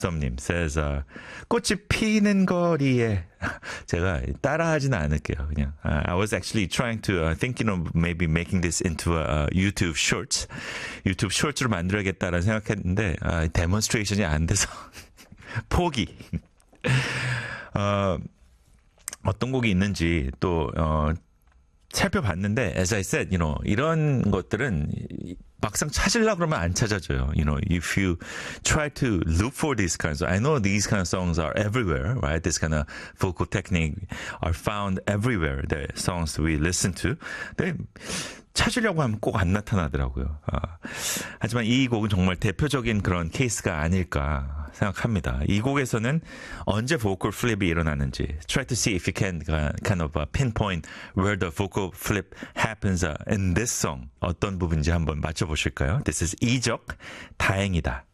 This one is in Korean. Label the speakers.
Speaker 1: 썸님 says 꽃이 피는 거리에 제가 따라하지는 않을게요. 그냥 I was actually trying to thinking of maybe making this into a YouTube Shorts. 유튜브 쇼츠로 만들어야겠다라는 생각했는데 데몬스트레이션이 안 돼서 포기. 어떤 곡이 있는지 또 살펴봤는데, as I said, 이런 것들은 막상 찾으려고 그러면 안 찾아져요. If you try to look for these kinds I know these kind of songs are everywhere, right? This kind of vocal technique are found everywhere, the songs we listen to. 근데 찾으려고 하면 꼭 안 나타나더라고요. 하지만 이 곡은 정말 대표적인 그런 케이스가 아닐까 생각합니다. 이 곡에서는 언제 vocal flip이 일어나는지 try to see if you can kind of pinpoint where the vocal flip happens in this song. 어떤 부분인지 한번 맞춰보실까요? This is 이적, 다행이다.